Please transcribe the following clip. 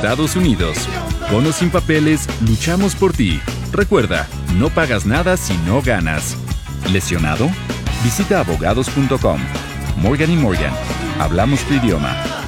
Estados Unidos. Con o sin papeles, luchamos por ti. Recuerda, no pagas nada si no ganas. ¿Lesionado? Visita abogados.com. Morgan & Morgan. Hablamos tu idioma.